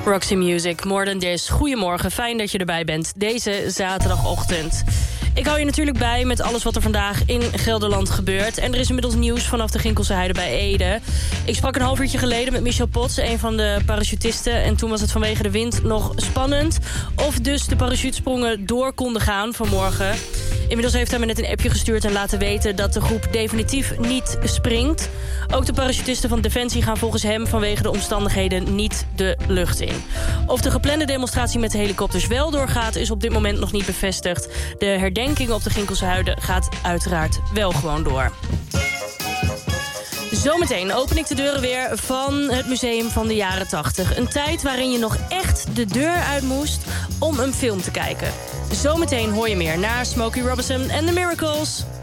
Roxy Music, More Than This. Goedemorgen, fijn dat je erbij bent deze zaterdagochtend. Ik hou je natuurlijk bij met alles wat er vandaag in Gelderland gebeurt. En er is inmiddels nieuws vanaf de Ginkelse Heide bij Ede. Ik sprak een half uurtje geleden met Michel Potts, een van de parachutisten. En toen was het vanwege de wind nog spannend of dus de parachutesprongen door konden gaan vanmorgen. Inmiddels heeft hij me net een appje gestuurd en laten weten dat de groep definitief niet springt. Ook de parachutisten van Defensie gaan volgens hem vanwege de omstandigheden niet de lucht in. Of de geplande demonstratie met de helikopters wel doorgaat is op dit moment nog niet bevestigd. De herdenking op de Ginkelse Heide gaat uiteraard wel gewoon door. Zometeen open ik de deuren weer van het Museum van de jaren 80. Een tijd waarin je nog echt de deur uit moest om een film te kijken. Zometeen hoor je meer naar Smokey Robinson en The Miracles.